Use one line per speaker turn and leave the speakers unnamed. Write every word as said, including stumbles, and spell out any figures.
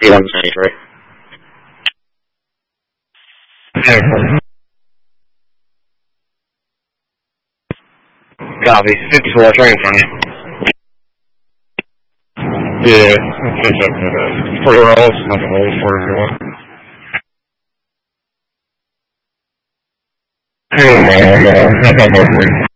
one seventy-three. Copy. fifty-four, train from you.
Yeah, forty rolls, nothing rolls, forty-one. Oh, no, no, no, no, no, no.